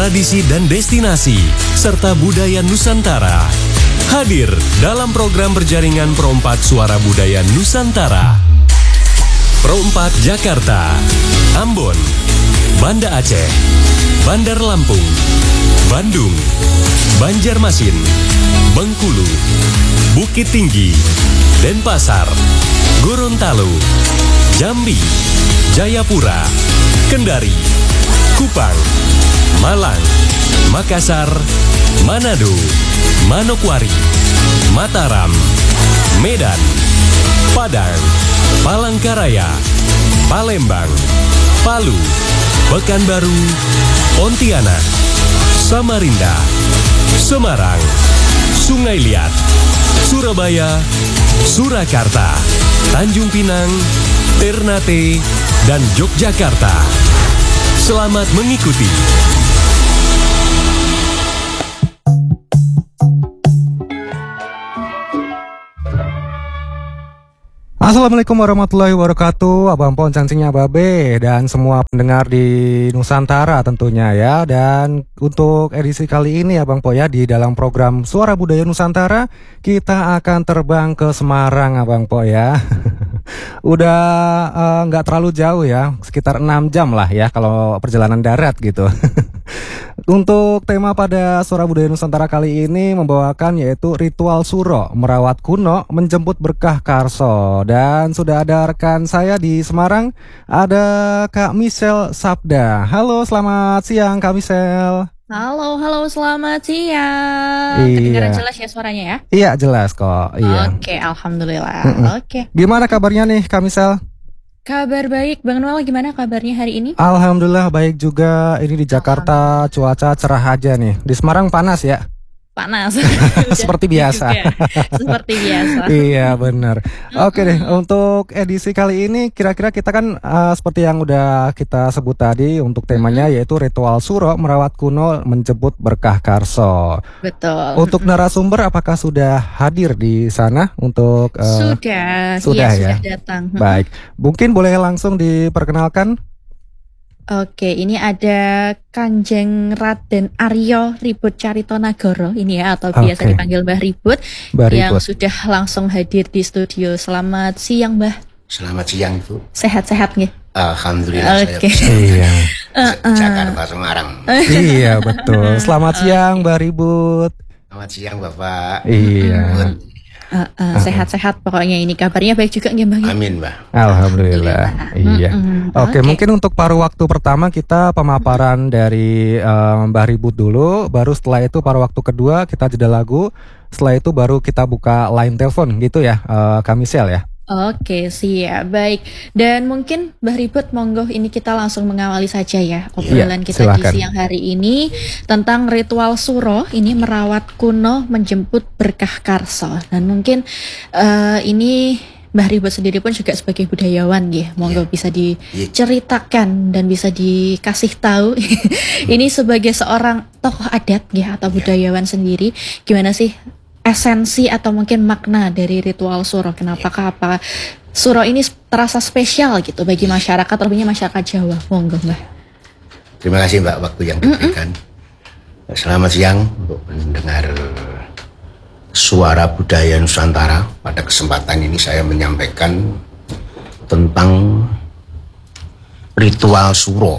tradisi dan destinasi, serta budaya Nusantara. Hadir dalam program berjaringan Pro 4 Suara Budaya Nusantara. Pro 4 Jakarta, Ambon, Banda Aceh, Bandar Lampung, Bandung, Banjarmasin, Bengkulu, Bukit Tinggi, Denpasar, Gorontalo, Jambi, Jayapura, Kendari, Kupang, Malang, Makassar, Manado, Manokwari, Mataram, Medan, Padang, Palangkaraya, Palembang, Palu, Pekanbaru, Pontianak, Samarinda, Semarang, Sungai Liat, Surabaya, Surakarta, Tanjung Pinang, Ternate, dan Yogyakarta. Selamat mengikuti. Assalamualaikum warahmatullahi wabarakatuh, Abang Pon cancingnya Babe dan semua pendengar di Nusantara tentunya ya. Dan untuk edisi kali ini Abang Po ya, di dalam program Suara Budaya Nusantara kita akan terbang ke Semarang Abang Po ya. Udah nggak terlalu jauh ya, sekitar 6 jam lah ya kalau perjalanan darat gitu. Untuk tema pada Suara Budaya Nusantara kali ini membawakan yaitu ritual suro, merawat kuno, menjemput berkah karso. Dan sudah ada rekan saya di Semarang, ada Kak Michelle Sabda. Halo, selamat siang Kak Michelle. Halo, selamat siang. Iya. Kedengaran jelas ya suaranya ya? Iya, jelas kok. Iya. Oke, alhamdulillah. Oke. Gimana kabarnya nih Kak Michelle? Kabar baik, Bang Noel gimana kabarnya hari ini? Alhamdulillah baik juga. Ini di Jakarta cuaca cerah aja nih. Di Semarang panas ya? Panas. Seperti biasa. Seperti biasa. Iya benar. Oke deh, untuk edisi kali ini kira-kira kita kan seperti yang udah kita sebut tadi, untuk temanya yaitu ritual suro, merawat kuno, menjemput berkah karso. Betul. Untuk narasumber apakah sudah hadir di sana untuk Sudah ya? Sudah datang. Baik, mungkin boleh langsung diperkenalkan. Oke, ini ada Kanjeng Raden Aryo Ribut Caritonagoro ini ya, atau biasa dipanggil Mbah Ribut, yang sudah langsung hadir di studio. Selamat siang Mbah. Selamat siang Bu. Sehat-sehat nih? Alhamdulillah. Oke. Iya. Jakarta Semarang. Iya betul. Selamat siang Mbah Ribut. Selamat siang Bapak. Iya. Sehat-sehat pokoknya, ini kabarnya baik juga nggih Mbah? Amin Mbah. Alhamdulillah. Iya. Oke, mungkin untuk paruh waktu pertama kita pemaparan dari Mbah Ribut dulu, baru setelah itu paruh waktu kedua kita jeda lagu, setelah itu baru kita buka line telepon gitu ya, Kak Michelle ya. Oke, siap, baik. Dan mungkin Mbah Ribut, monggo ini kita langsung mengawali saja ya obrolan kita silakan. di siang hari ini tentang ritual suro, ini merawat kuno, menjemput berkah karso. Dan mungkin ini Mbah Ribut sendiri pun juga sebagai budayawan ya, monggo bisa diceritakan dan bisa dikasih tahu ini sebagai seorang tokoh adat ya atau budayawan sendiri, gimana sih esensi atau mungkin makna dari ritual suro? Kenapakah apa suro ini terasa spesial gitu bagi masyarakat, terlebihnya masyarakat Jawa? Monggo Mbah. Terima kasih Mbak waktu yang diberikan. Selamat siang untuk mendengar Suara Budaya Nusantara. Pada kesempatan ini saya menyampaikan tentang ritual suro.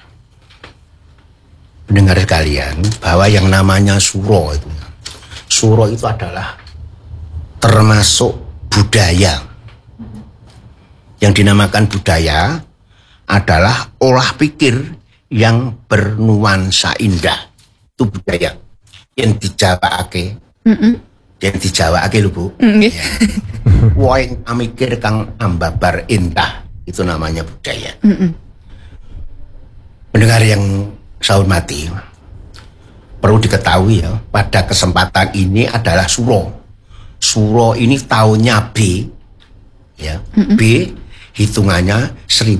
Pendengar sekalian, bahwa yang namanya suro itu adalah termasuk budaya. Yang dinamakan budaya adalah olah pikir yang bernuansa indah. Itu budaya. Yang dijawabake. Yang dijawabake lho Bu. Ya. Woing amikir kang ambabar intah. Itu namanya budaya. Pendengar yang saya hormati, perlu diketahui ya, pada kesempatan ini adalah suro. Suro ini tahunnya B, ya. B hitungannya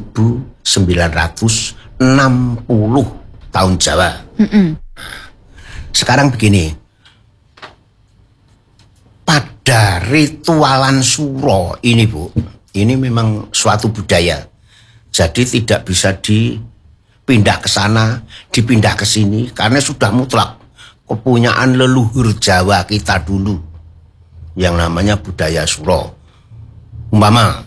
1960 tahun Jawa. Sekarang begini, pada ritualan suro ini Bu, ini memang suatu budaya. Jadi tidak bisa pindah ke sana, dipindah ke sini karena sudah mutlak kepunyaan leluhur Jawa kita dulu yang namanya budaya suro. Umpama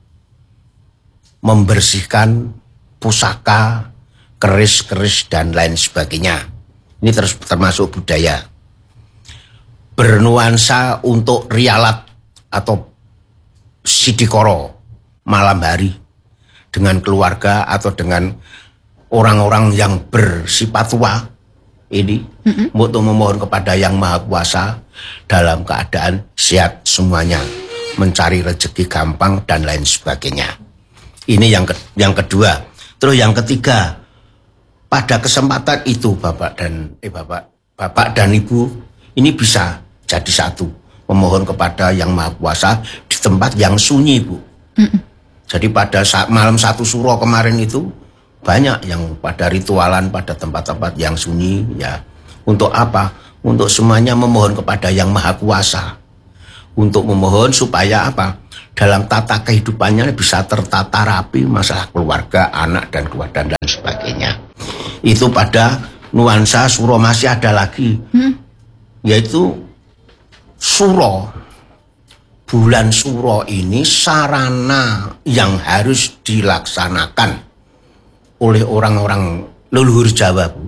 membersihkan pusaka, keris-keris dan lain sebagainya. Ini termasuk budaya. Bernuansa untuk rialat atau sidikoro malam hari dengan keluarga atau dengan orang-orang yang bersifat tua ini untuk memohon kepada Yang Maha Kuasa dalam keadaan sehat semuanya, mencari rezeki gampang dan lain sebagainya. Ini yang kedua. Terus yang ketiga, pada kesempatan itu Bapak dan Ibu ini bisa jadi satu, memohon kepada Yang Maha Kuasa di tempat yang sunyi, Bu. Jadi pada saat malam 1 Suro kemarin itu banyak yang pada ritualan pada tempat-tempat yang sunyi ya. Untuk apa? Untuk semuanya memohon kepada Yang Maha Kuasa. Untuk memohon supaya apa? Dalam tata kehidupannya bisa tertata rapi, masalah keluarga, anak dan keluarga dan sebagainya. Itu pada nuansa Suro. Masih ada lagi, yaitu Suro. Bulan Suro ini sarana yang harus dilaksanakan oleh orang-orang leluhur Jawa, Bu.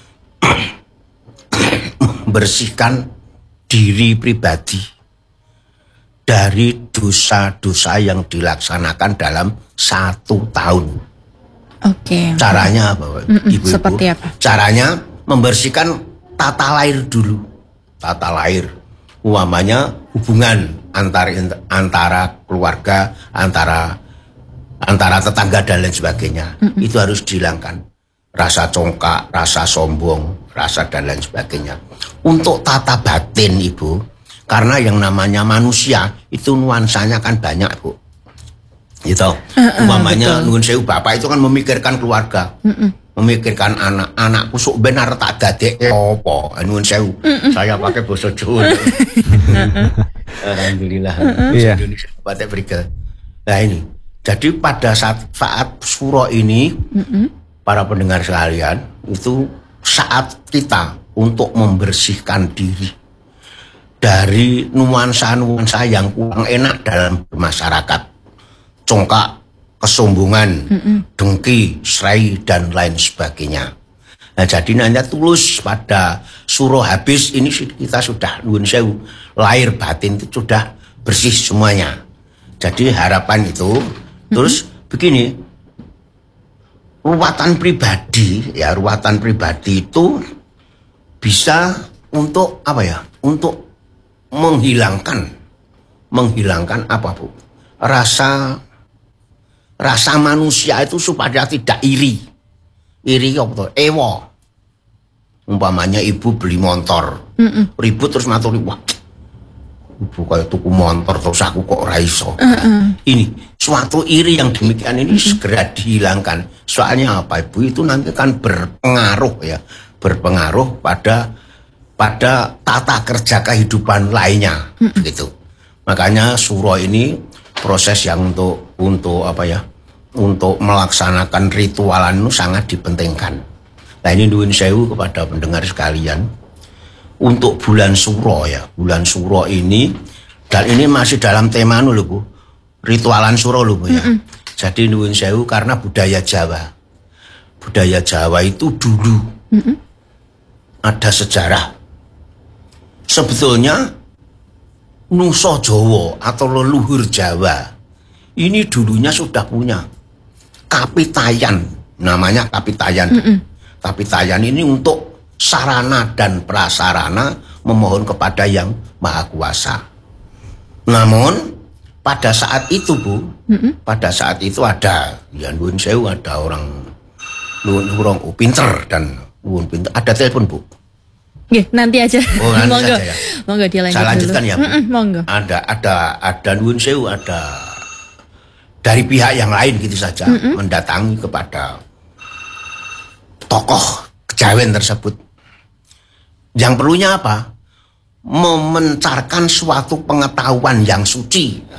Membersihkan diri pribadi dari dosa-dosa yang dilaksanakan dalam 1 tahun. Oke. Caranya apa, Ibu-ibu? Seperti apa? Caranya membersihkan tata lahir dulu. Tata lahir. Umpamanya hubungan antara keluarga, antara tetangga dan lain sebagainya. Itu harus dihilangkan. Rasa congkak, rasa sombong, rasa dan lain sebagainya. Untuk tata batin, Ibu, karena yang namanya manusia itu nuansanya kan banyak, Bu. Gitu. Umpamanya nuwun sewu bapak itu kan memikirkan keluarga. Memikirkan anak-anakku sok benar tak gadek apa. Nuwun sewu. Saya pakai basa Jawa. Alhamdulillah. Indonesia Batik Brigel. Nah ini. Jadi pada saat Suro ini, para pendengar sekalian, itu saat kita untuk membersihkan diri dari nuansa-nuansa yang kurang enak dalam masyarakat. Congkak, kesombongan, dengki, serai, dan lain sebagainya. Nah jadi hanya tulus pada Suro habis ini kita sudah nuwun sewu, lahir batin itu sudah bersih semuanya. Jadi harapan itu terus begini, ruwatan pribadi itu bisa untuk apa ya? Untuk menghilangkan apa, Bu? Rasa manusia itu supaya tidak iri. Iri apa tuh? Ewo. Umpamanya ibu beli motor, ribut terus maturi, wah, ibu kayak tuku motor terus aku kok ora iso. Ini suatu iri yang demikian ini segera dihilangkan. Soalnya apa, Ibu? Itu nanti kan berpengaruh pada tata kerja kehidupan lainnya, begitu. Makanya Suro ini proses yang untuk apa ya? Untuk melaksanakan ritualan itu sangat dipentingkan. Nah ini nuwun sewu kepada pendengar sekalian. Untuk bulan Suro ya, bulan Suro ini, dan ini masih dalam tema lho, Bu. Ritualan Suro lho, Bu ya. Jadi nuwun sewu karena budaya Jawa. Budaya Jawa itu dulu ada sejarah. Sebetulnya Nusa Jawa atau leluhur Jawa ini dulunya sudah punya kapitayan, namanya kapitayan. Kapitayan ini untuk sarana dan prasarana memohon kepada Yang Maha Kuasa. Namun pada saat itu, Bu, pada saat itu ada ya nuwun sewu, ada orang pinter dan nuwun pinter. Ada telepon, Bu. Nggih, nanti aja. Oh, nanti monggo. saja ya. Monggo dilanjut. Saya lanjutkan dulu. ya, Bu. Monggo. Ada nuwun sewu, ada dari pihak yang lain gitu saja mendatangi kepada tokoh kejawen tersebut. Yang perlunya apa? Memencarkan suatu pengetahuan yang suci.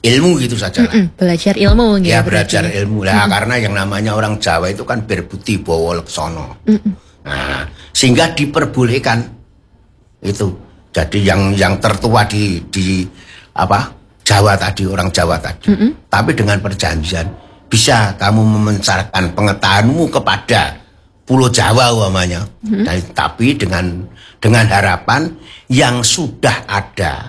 ilmu gitu saja lah. Belajar ilmu gitu. Ya belajar ilmu lah, karena yang namanya orang Jawa itu kan berbudi bawa leksono. Nah, sehingga diperbolehkan itu. Jadi yang tertua di apa Jawa tadi, orang Jawa tadi. Tapi dengan perjanjian bisa kamu memancarkan pengetahuanmu kepada Pulau Jawa umpamanya. Tapi dengan harapan yang sudah ada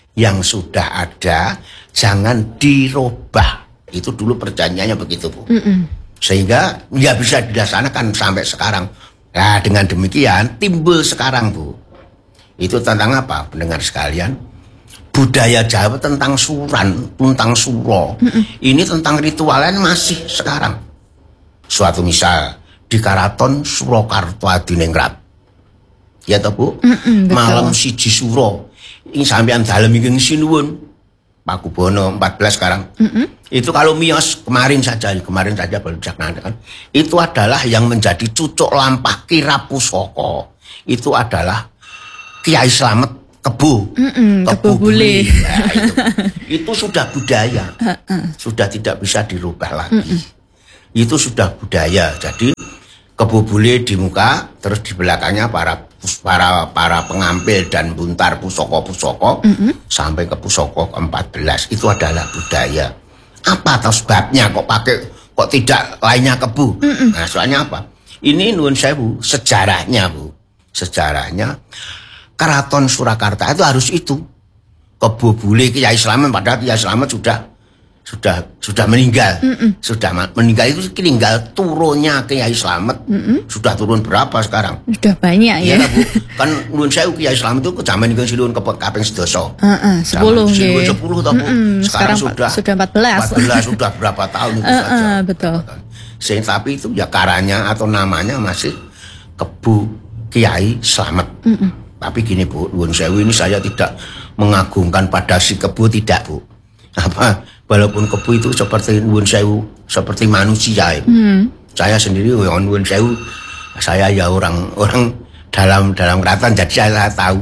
jangan dirubah. Itu dulu perjanjiannya begitu, Bu. Sehingga ya bisa dilaksanakan sampai sekarang. Nah, dengan demikian timbul sekarang, Bu. Itu tentang apa, pendengar sekalian? Budaya Jawa tentang suran, tentang suro. Ini tentang ritualan masih sekarang. Suatu misal di Karaton Surakarta Adiningrat. Ya toh, Bu? Malam siji suro. Ini sampean dalem iki sinuwun. Pakubono 14 sekarang. Itu kalau miyos kemarin saja baru kan. Itu adalah yang menjadi cucuk lampah Kira Pusaka. Itu adalah Kiai Slamet Kebo Bule. Nah, itu sudah budaya. Sudah tidak bisa dirubah lagi. Itu sudah budaya. Jadi Kebo Bule di muka, terus di belakangnya para pengampil dan buntar pusaka-pusaka sampai ke pusaka ke-14. Itu adalah budaya. Apa atau sebabnya kok tidak lainnya Kebo? Nah, soalnya apa? Ini nuwun sewu sejarahnya, Bu. Sejarahnya Keraton Surakarta itu harus itu. Kebo Bule Kiai Slamet, padahal Kiai Slamet sudah meninggal. Sudah meninggal itu tinggal turunnya Kiai Slamet. Sudah turun berapa sekarang? Sudah banyak ya. Iya, Bu. Kan nuwun sewu Kiai Slamet itu zaman niku sinuwun kaping 11. 10 nggih. 10 toh, Bu. Sekarang sudah 14. 14 sudah berapa tahun itu saja. Betul. Tapi itu ya karanya atau namanya masih Kebo Kiai Slamet. Tapi gini, Bu, nuwun sewu ini saya tidak mengagungkan pada si Kebo, tidak, Bu. Walaupun Kebo itu seperti nuwun sewu, seperti manusia. Saya sendiri nuwun sewu, saya ya orang dalam keraton, jadi saya tahu.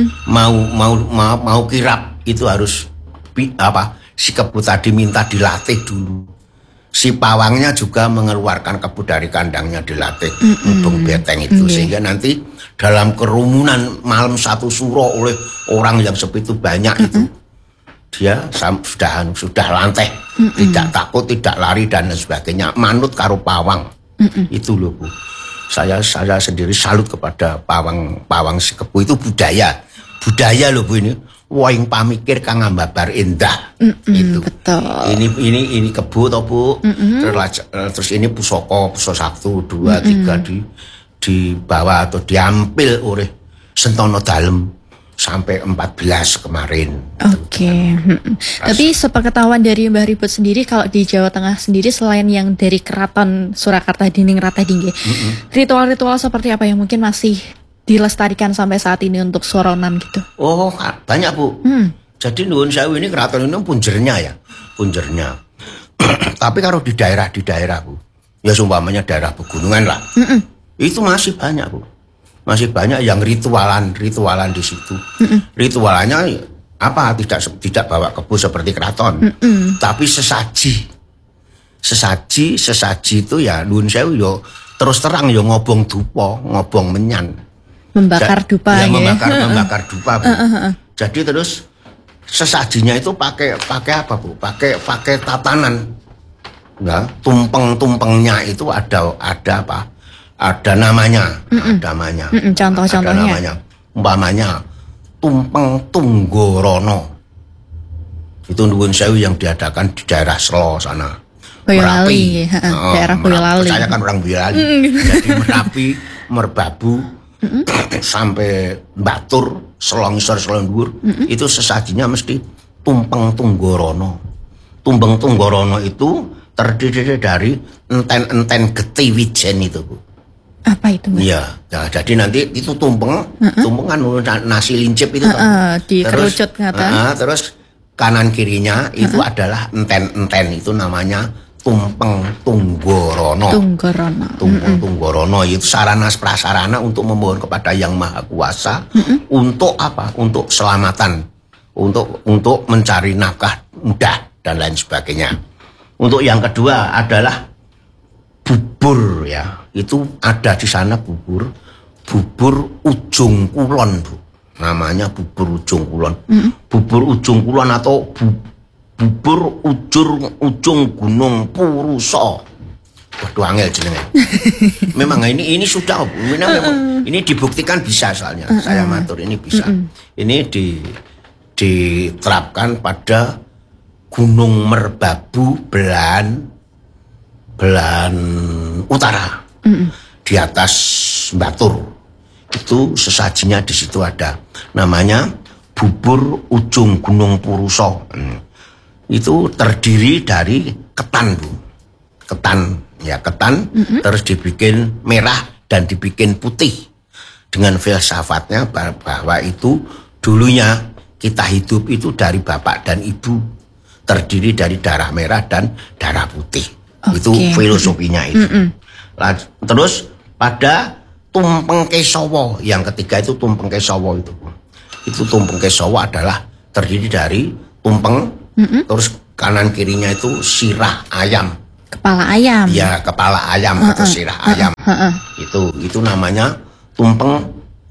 Mau kirap itu harus si Kebo tadi minta dilatih dulu. Si pawangnya juga mengeluarkan Kebo dari kandangnya, dilatih ngubung beteng itu, sehingga nanti dalam kerumunan malam satu suro oleh orang yang sebegitu banyak itu dia sudah lanteh, tidak takut, tidak lari dan sebagainya, manut karo pawang. Itu loh, Bu. Saya sendiri salut kepada pawang si Kebo. Itu budaya loh, Bu. Ini woing pamikir kang ambabar indah. Itu betul. Ini Kebo toh, Bu. Terus ini pusaka 1, 2, 3 di bawah atau diambil oleh Sentono Dalem sampai 14 kemarin. Oke. Tapi sepengetahuan dari Mbah Ribut sendiri, kalau di Jawa Tengah sendiri selain yang dari Keraton Surakarta Diningrat tadi, ritual-ritual seperti apa yang mungkin masih dilestarikan sampai saat ini untuk soronan gitu? Oh, banyak, Bu. Jadi nuwun sewu ini keraton ini punjernya. Tapi kalau di daerah, Bu, ya seumpamanya daerah pegunungan lah, itu masih banyak, Bu. Masih banyak yang ritualan di situ. Ritualannya apa? Tidak bawa Kebo seperti keraton, tapi sesaji itu ya nuwun sewu yo terus terang yo ngobong dupa, ngobong menyan. Membakar dupa ya. Membakar dupa, Bu. Jadi terus sesajinya itu pakai apa, Bu? Pakai tatanan. Nah, tumpeng-tumpengnya itu ada apa? Ada namanya. Contoh-contohnya. Ada namanya. Umpamanya tumpeng Tunggorono. Itu nuwun sewu yang diadakan di daerah Selo sana. Boyolali, daerah Boyolali. Saya kan orang Boyolali. Jadi Merapi, Merbabu, sampai Batur, Selongisor, Selondur, itu sesajinya mesti tumpeng Tunggorono. Tumpeng Tunggorono itu terdiri dari enten-enten geti wijen itu, Bu. Apa itu, Mbak? Iya, nah, jadi nanti itu tumpeng kan nasi lincip itu dikerucut kata. Terus kanan kirinya itu adalah enten-enten, itu namanya tumpeng Tunggorono. Tumpeng Tunggorono itu sarana prasarana untuk memohon kepada Yang Maha Kuasa untuk apa? Untuk keselamatan, untuk mencari nafkah mudah. dan lain sebagainya. Untuk yang kedua adalah bubur ya. Itu ada di sana bubur ujung kulon, Bu. Namanya bubur ujung kulon. Bubur ujung kulon atau bubur ujung Gunung Purusa. Waduh angel jenenge. Memang ini sudah memang ini dibuktikan bisa soalnya. Saya matur ini bisa. Ini diterapkan pada Gunung Merbabu belahan utara. Di atas Batur. Itu sesajinya di situ ada. Namanya bubur ujung Gunung Purusa. Itu terdiri dari ketan, Bu. Ketan, terus dibikin merah dan dibikin putih. Dengan filsafatnya bahwa itu dulunya kita hidup itu dari bapak dan ibu. Terdiri dari darah merah dan darah putih. Itu filosofinya itu. Terus pada tumpeng Kesawa, yang ketiga itu tumpeng Kesawa itu. Itu tumpeng Kesawa adalah terdiri dari tumpeng, terus kanan kirinya itu sirah ayam. Kepala ayam. Ya, kepala ayam atau sirah ayam. Itu namanya tumpeng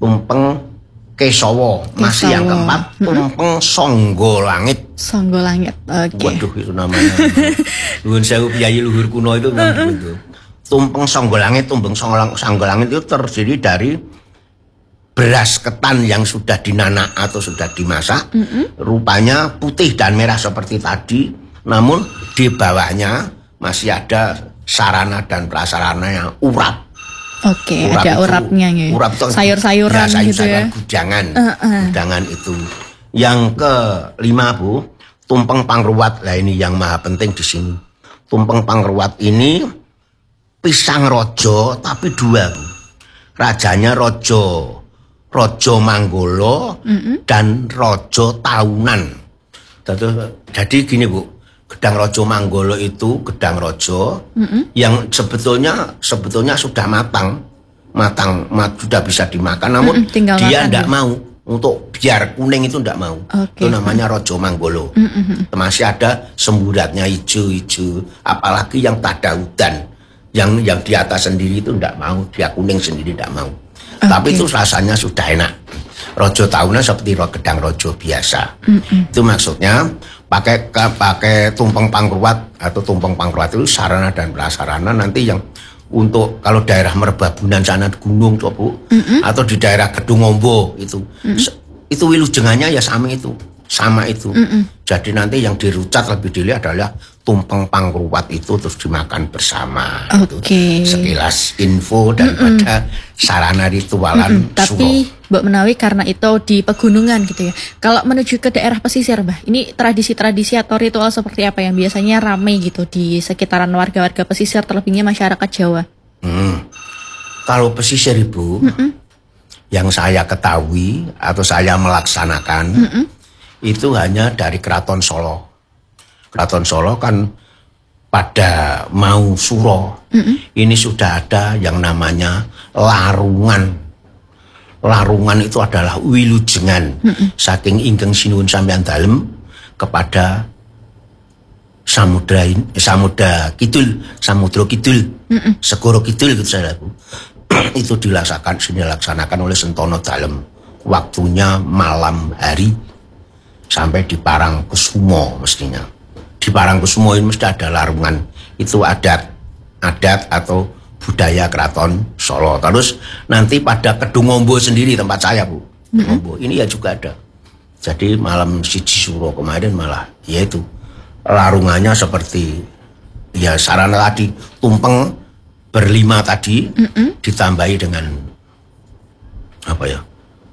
Kesawa. Masih yang keempat tumpeng Sangga Langit. Sangga Langit. Oke. Waduh, itu namanya. Nuwun sewu piyayi luhur kuno itu namanya itu. Tumpeng Sangga Langit itu terdiri dari beras ketan yang sudah dinanak atau sudah dimasak. Rupanya putih dan merah seperti tadi, namun di bawahnya masih ada sarana dan prasarana yang urap. Oke, ada urapnya ya. Urap itu sayur-sayuran ya, gitu ya. Gudangan itu. Yang kelima, Bu, tumpeng Pangruwat. Lah ini yang maha penting di sini. Tumpeng Pangruwat ini pisang rojo tapi dua, Bu. Rajanya Rojo Manggolo dan Rojo Taunan. Jadi gini, Bu. Gedang Rojo Manggolo itu gedang rojo yang sebetulnya sudah matang, sudah bisa dimakan, namun dia tidak mau untuk biar kuning itu tidak mau. Itu namanya Rojo Manggolo. Masih ada semburatnya hijau-hijau, apalagi yang tak daudan, yang di atas sendiri itu tidak mau, dia kuning sendiri tidak mau. Tapi itu rasanya sudah enak. Rojo Taunan seperti gedang rojo biasa. Itu maksudnya pakai tumpeng Pangruwat atau tumpeng Pangruwat itu sarana dan prasarana nanti yang untuk kalau daerah Merbabunan sana gunung tuh, Bu, atau di daerah Gedung Ombo itu wilujengannya ya sama itu. Jadi nanti yang dirucat lebih dulu adalah tumpeng Pangruwat itu terus dimakan bersama. Sekilas info daripada sarana ritualan Tapi Suro. Mbak Menawi karena itu di pegunungan gitu ya. Kalau menuju ke daerah pesisir, Mbak, ini tradisi-tradisi atau ritual seperti apa yang biasanya ramai gitu di sekitaran warga-warga pesisir, terlebihnya masyarakat Jawa? Kalau pesisir, Ibu, yang saya ketahui atau saya melaksanakan itu hanya dari Keraton Solo. Keraton Solo kan pada mau Suro ini sudah ada yang namanya larungan. Larungan itu adalah wilujengan saking ingkang sinuwun sampeyan dalem kepada Samudra Kidul, Segoro Kidul gitu saya laku. Itu dilaksanakan oleh Sentono Dalem. Waktunya malam hari sampai di Parangkusumo mestinya. Di Parangkusumo ini mesti ada larungan. Itu adat atau budaya Keraton Solo. Terus nanti pada Kedung Ombo sendiri tempat saya, Bu. Ombo ini ya juga ada. Jadi malam siji Suro kemarin malah yaitu larungannya seperti ya sarana tadi tumpeng berlima tadi ditambahi dengan apa ya?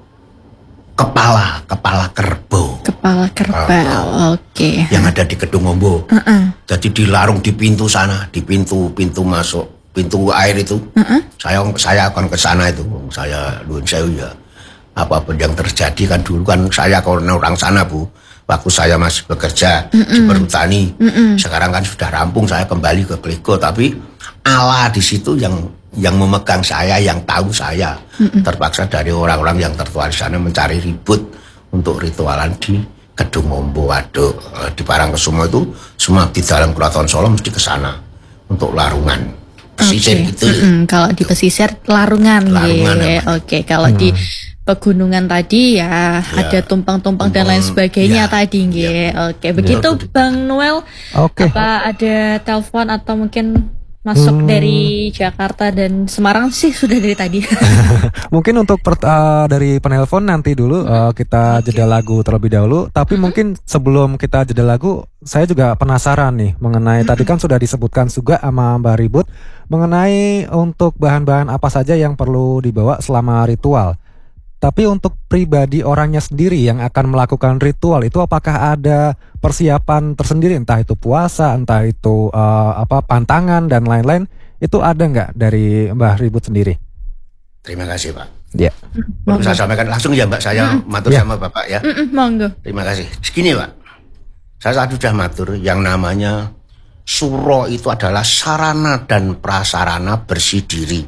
Kepala kerbau. Kepala kerbau. Oke. Yang ada di Kedung Ombo. Jadi dilarung di pintu sana, di pintu masuk pintu air itu. Saya akan ke sana itu. Saya nuwun sewu ya. Apapun yang terjadi kan dulu kan saya karena orang sana, Bu. Waktu saya masih bekerja di perhutani. Sekarang kan sudah rampung, saya kembali ke Klego, tapi Allah di situ yang memegang saya, yang tahu saya. Terpaksa dari orang-orang yang tertua di sana mencari ribut untuk ritualan di Gedung Ombo Waduk di Parangkusumo itu semua di dalam Keraton Solo mesti ke sana untuk larungan pesisir gitu. Kalau di pesisir larungan ya. Oke, kalau di pegunungan tadi ya ada tumpang-tumpang dan lain sebagainya tadi nggih. Oke, begitu Bang Noel. Apa ada telepon atau mungkin masuk dari Jakarta dan Semarang sih sudah dari tadi. Mungkin untuk dari penelpon nanti dulu kita jeda lagu terlebih dahulu. Tapi mungkin sebelum kita jeda lagu, saya juga penasaran nih mengenai tadi kan sudah disebutkan juga sama Mbak Ribut mengenai untuk bahan-bahan apa saja yang perlu dibawa selama ritual. Tapi untuk pribadi orangnya sendiri yang akan melakukan ritual itu apakah ada persiapan tersendiri, entah itu puasa, entah itu pantangan dan lain-lain, itu ada nggak dari Mbah Ribut sendiri? Terima kasih Pak. Ya. Perlu saya sampaikan langsung ya Mbak, saya matur sama Bapak ya. Monggo. Terima kasih. Segini Pak, saya sudah matur yang namanya suro itu adalah sarana dan prasarana bersih diri.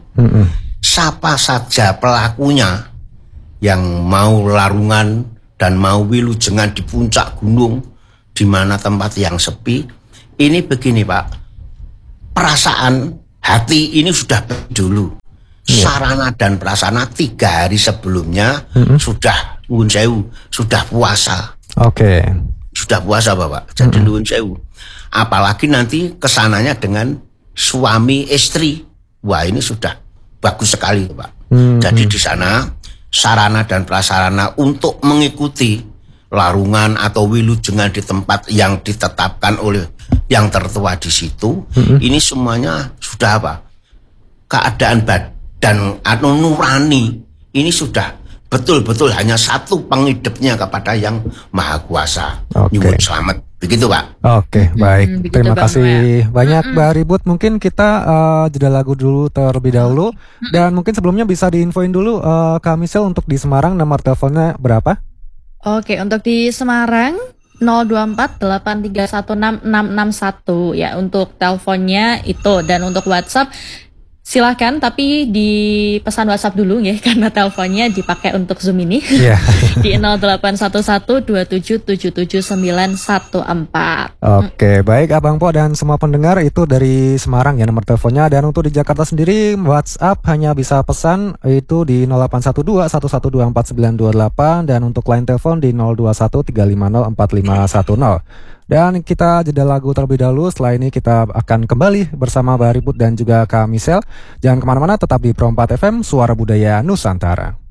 Siapa saja pelakunya yang mau larungan dan mau wilujengan di puncak gunung, di mana tempat yang sepi, ini begini Pak, perasaan hati ini sudah dulu. Sarana dan prasarana 3 hari sebelumnya sudah nuwun sewu, sudah puasa. Sudah puasa Bapak, jadi nuwun sewu. Apalagi nanti kesananya dengan suami istri, wah ini sudah bagus sekali Pak. Jadi di sana sarana dan prasarana untuk mengikuti larungan atau wilujengan di tempat yang ditetapkan oleh yang tertua di situ, ini semuanya sudah apa? Keadaan badan atau nurani ini sudah betul-betul hanya satu pengidupnya kepada yang Maha Kuasa. Nyuwun selamat. Begitu Pak. Baik. Terima kasih banyak Mbak Ribut. Mungkin kita jeda lagu dulu terlebih dahulu. Dan mungkin sebelumnya bisa diinfoin dulu Kak Misel untuk di Semarang nomor teleponnya berapa? Oke, untuk di Semarang 02483166661 ya untuk teleponnya itu, dan untuk WhatsApp silahkan tapi di pesan WhatsApp dulu ya karena teleponnya dipakai untuk Zoom ini. Di 081127779114. Oke, baik Abang Po dan semua pendengar, itu dari Semarang ya nomor teleponnya. Dan untuk di Jakarta sendiri WhatsApp hanya bisa pesan itu di 081211249928 dan untuk line telepon di 0213504510. Dan kita jeda lagu terlebih dahulu. Setelah ini kita akan kembali bersama Mbak Ribut dan juga Kak Misel. Jangan kemana-mana, tetap di Pro 4 FM, Suara Budaya Nusantara.